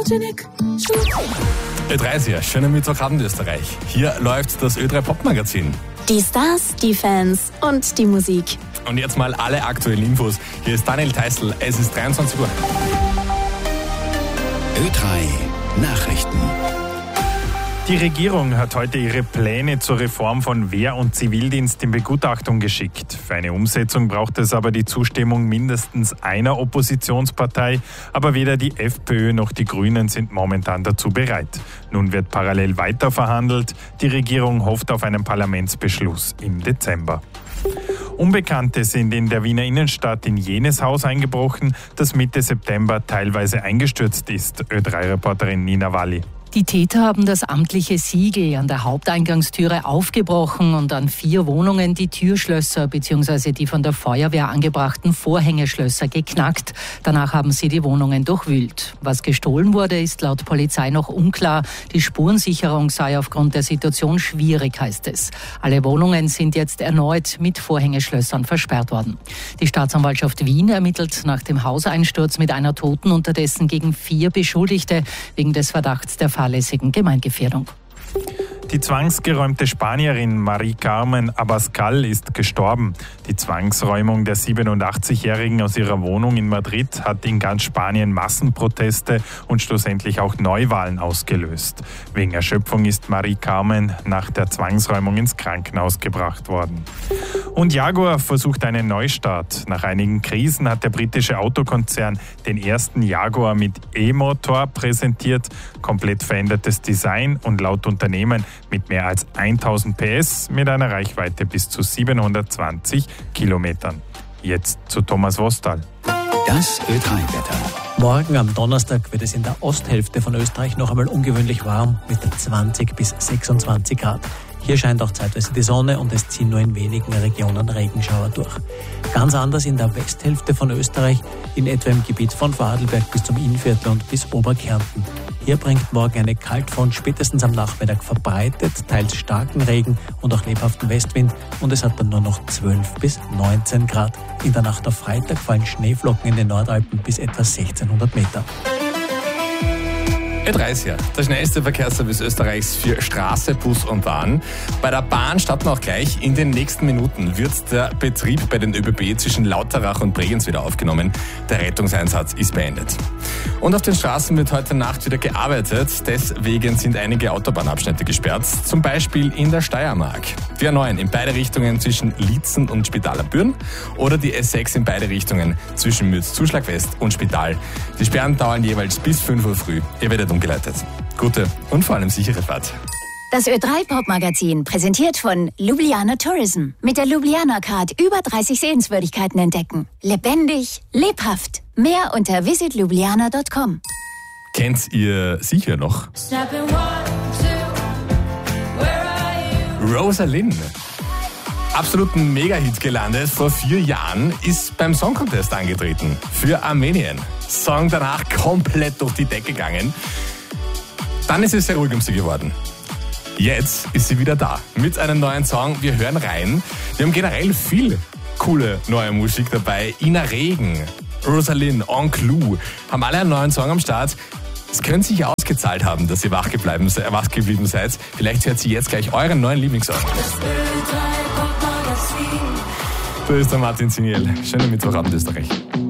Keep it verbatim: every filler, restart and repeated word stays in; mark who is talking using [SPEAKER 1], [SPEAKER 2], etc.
[SPEAKER 1] Ö drei ist hier, schönen Mittwochabend Österreich. Hier läuft das Ö drei Popmagazin.
[SPEAKER 2] Die Stars, die Fans und die Musik.
[SPEAKER 1] Und jetzt mal alle aktuellen Infos. Hier ist Daniel Theißl, es ist dreiundzwanzig Uhr.
[SPEAKER 3] Ö drei Nachrichten.
[SPEAKER 4] Die Regierung hat heute ihre Pläne zur Reform von Wehr- und Zivildienst in Begutachtung geschickt. Für eine Umsetzung braucht es aber die Zustimmung mindestens einer Oppositionspartei, aber weder die FPÖ noch die Grünen sind momentan dazu bereit. Nun wird parallel weiter verhandelt. Die Regierung hofft auf einen Parlamentsbeschluss im Dezember. Unbekannte sind in der Wiener Innenstadt in jenes Haus eingebrochen, das Mitte September teilweise eingestürzt ist. Ö drei Reporterin Nina Walli.
[SPEAKER 5] Die Täter haben das amtliche Siegel an der Haupteingangstüre aufgebrochen und an vier Wohnungen die Türschlösser bzw. die von der Feuerwehr angebrachten Vorhängeschlösser geknackt. Danach haben sie die Wohnungen durchwühlt. Was gestohlen wurde, ist laut Polizei noch unklar. Die Spurensicherung sei aufgrund der Situation schwierig, heißt es. Alle Wohnungen sind jetzt erneut mit Vorhängeschlössern versperrt worden. Die Staatsanwaltschaft Wien ermittelt nach dem Hauseinsturz mit einer Toten unterdessen gegen vier Beschuldigte wegen des Verdachts der fahrlässigen Gemeingefährdung.
[SPEAKER 4] Die zwangsgeräumte Spanierin Mari Carmen Abascal ist gestorben. Die Zwangsräumung der siebenundachtzigjährigen aus ihrer Wohnung in Madrid hat in ganz Spanien Massenproteste und schlussendlich auch Neuwahlen ausgelöst. Wegen Erschöpfung ist Mari Carmen nach der Zwangsräumung ins Krankenhaus gebracht worden. Und Jaguar versucht einen Neustart. Nach einigen Krisen hat der britische Autokonzern den ersten Jaguar mit E-Motor präsentiert. Komplett verändertes Design und laut Unternehmen mit mehr als tausend P S mit einer Reichweite bis zu siebenhundertzwanzig Kilometern. Jetzt zu Thomas Wostal.
[SPEAKER 3] Das Ö drei Wetter.
[SPEAKER 6] Morgen am Donnerstag wird es in der Osthälfte von Österreich noch einmal ungewöhnlich warm mit zwanzig bis sechsundzwanzig Grad. Hier scheint auch zeitweise die Sonne und es ziehen nur in wenigen Regionen Regenschauer durch. Ganz anders in der Westhälfte von Österreich, in etwa im Gebiet von Vorarlberg bis zum Innviertel und bis Oberkärnten. Hier bringt morgen eine Kaltfront spätestens am Nachmittag verbreitet, teils starken Regen und auch lebhaften Westwind und es hat dann nur noch zwölf bis neunzehn Grad. In der Nacht auf Freitag fallen Schneeflocken in den Nordalpen bis etwa sechzehnhundert Meter.
[SPEAKER 1] Ö drei ist hier, der schnellste Verkehrsservice Österreichs für Straße, Bus und Bahn. Bei der Bahn starten wir auch gleich. In den nächsten Minuten wird der Betrieb bei den ÖBB zwischen Lauterach und Bregenz wieder aufgenommen. Der Rettungseinsatz ist beendet. Und auf den Straßen wird heute Nacht wieder gearbeitet. Deswegen sind einige Autobahnabschnitte gesperrt. Zum Beispiel in der Steiermark. Die A neun in beide Richtungen zwischen Liezen und Spital am Büren oder die S sechs in beide Richtungen zwischen Mürz-Zuschlag West und Spital. Die Sperren dauern jeweils bis fünf Uhr früh. Ihr werdet umgeleitet. Gute und vor allem sichere Fahrt.
[SPEAKER 2] Das Ö drei Popmagazin präsentiert von Ljubljana Tourism. Mit der Ljubljana Card über dreißig Sehenswürdigkeiten entdecken. Lebendig, lebhaft. Mehr unter visit ljubljana punkt com.
[SPEAKER 1] Kennt ihr sicher noch? Rosalind. Absoluten Mega-Hit gelandet. Vor vier Jahren ist beim Song Contest angetreten. Für Armenien. Song danach komplett durch die Decke gegangen. Dann ist es sehr ruhig um sie geworden. Jetzt ist sie wieder da mit einem neuen Song. Wir hören rein. Wir haben generell viel coole neue Musik dabei. Ina Regen, Rosalind, En Clou haben alle einen neuen Song am Start. Es könnte sich ausgezahlt haben, dass ihr wach geblieben, wach geblieben seid. Vielleicht hört sie jetzt gleich euren neuen Lieblingssong. Da ist der Martin Siniel. Schönen Mittwochabend Österreich.